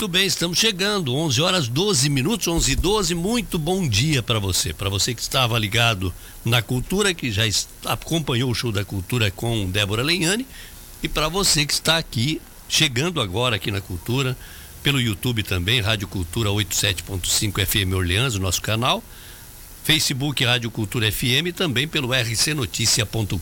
Muito bem, estamos chegando, 11 horas 12 minutos, 11h12, muito bom dia para você que estava ligado na Cultura, que já acompanhou o show da Cultura com Débora Lenhani, e para você que está aqui, chegando agora aqui na Cultura, pelo YouTube também, Rádio Cultura 87.5 FM Orleans, o nosso canal, Facebook Rádio Cultura FM e também pelo rcnoticia.com.br.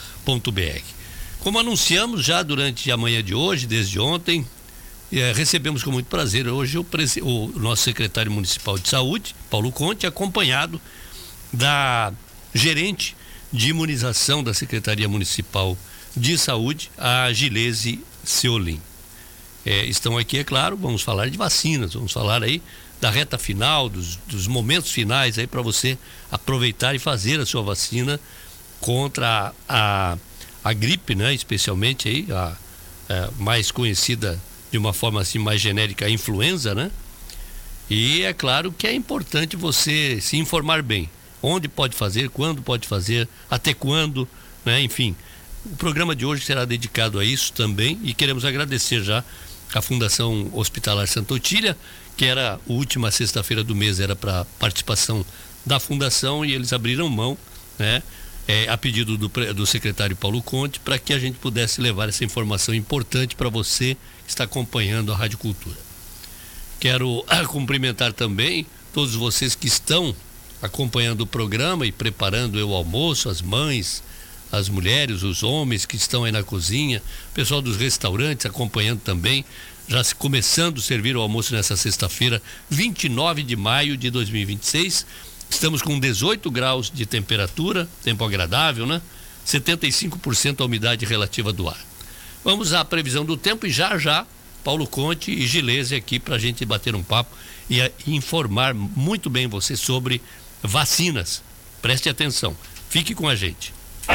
Como anunciamos já durante a manhã de hoje, desde ontem, recebemos com muito prazer hoje o nosso secretário municipal de saúde, Paulo Conte, acompanhado da gerente de imunização da Secretaria Municipal de Saúde, a Gilese Seolim. Estão aqui, é claro, vamos falar de vacinas, vamos falar aí da reta final, dos momentos finais aí para você aproveitar e fazer a sua vacina contra a gripe, né? Especialmente aí a mais conhecida de uma forma assim mais genérica, a influenza, né? E é claro que é importante você se informar bem, onde pode fazer, quando pode fazer, até quando, né? Enfim, o programa de hoje será dedicado a isso também e queremos agradecer já a Fundação Hospitalar Santa Otília, que era a última sexta-feira do mês, era para participação da Fundação e eles abriram mão, né? A pedido do secretário Paulo Conte, para que a gente pudesse levar essa informação importante para você que está acompanhando a Rádio Cultura. Quero cumprimentar também todos vocês que estão acompanhando o programa e preparando o almoço, as mães, as mulheres, os homens que estão aí na cozinha, o pessoal dos restaurantes acompanhando também, já começando a servir o almoço nessa sexta-feira, 29 de maio de 2026. Estamos com 18 graus de temperatura, tempo agradável, né? 75% a umidade relativa do ar. Vamos à previsão do tempo e já Paulo Conte e Gilese aqui para a gente bater um papo e informar muito bem você sobre vacinas. Preste atenção, fique com a gente.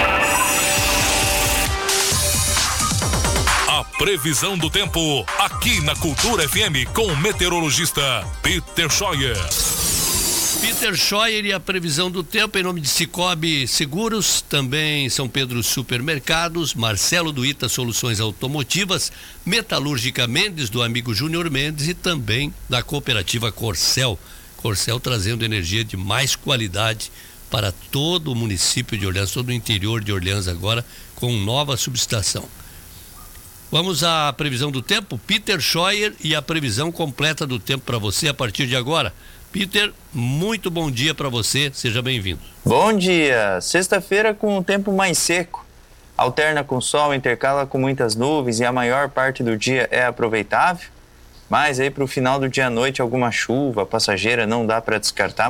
A previsão do tempo aqui na Cultura FM com o meteorologista Peter Scheuer. Peter Scheuer e a previsão do tempo em nome de Cicobi Seguros, também São Pedro Supermercados, Marcelo do Ita Soluções Automotivas, Metalúrgica Mendes, do amigo Júnior Mendes e também da cooperativa Corcel. Corcel trazendo energia de mais qualidade para todo o município de Orleans, todo o interior de Orleans agora, com nova subestação. Vamos à previsão do tempo, Peter Scheuer e a previsão completa do tempo para você a partir de agora. Peter, muito bom dia para você, seja bem-vindo. Bom dia, sexta-feira com o tempo mais seco, alterna com sol, intercala com muitas nuvens e a maior parte do dia é aproveitável, mas aí para o final do dia à noite alguma chuva passageira não dá para descartar.